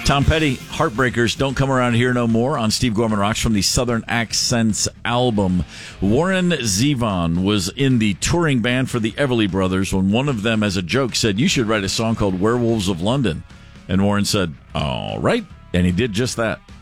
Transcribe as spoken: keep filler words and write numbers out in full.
Tom Petty, Heartbreakers, Don't Come Around Here No More on Steve Gorman Rocks from the Southern Accents album. Warren Zevon was in the touring band for the Everly Brothers when one of them, as a joke, said, "You should write a song called Werewolves of London." And Warren said, "All right." And he did just that.